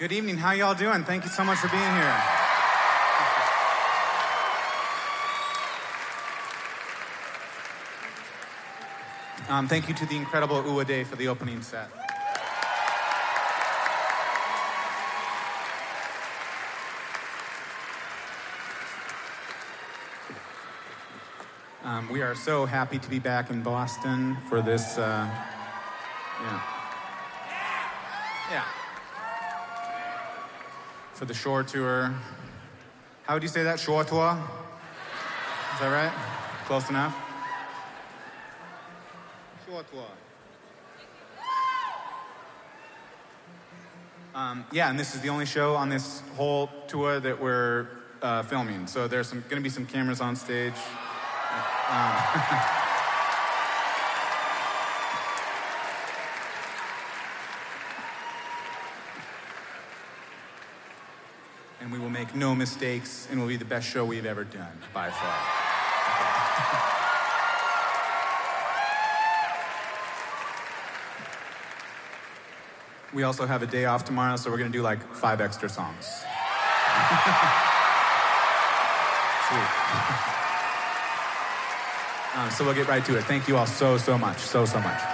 Good evening. How y'all doing? Thank you so much for being here. Thank you to the incredible Uwade for the opening set. We are so happy to be back in Boston for this, for the Shore Tour. How would you say that? Shore Tour? Is that right? Close enough? Shore Tour. And this is the only show on this whole tour that we're filming. So there's going to be some cameras on stage. And we will make no mistakes, and it will be the best show we've ever done, by far. We also have a day off tomorrow, so we're going to do like 5 extra songs. Sweet. So we'll get right to it. Thank you all so much. So much.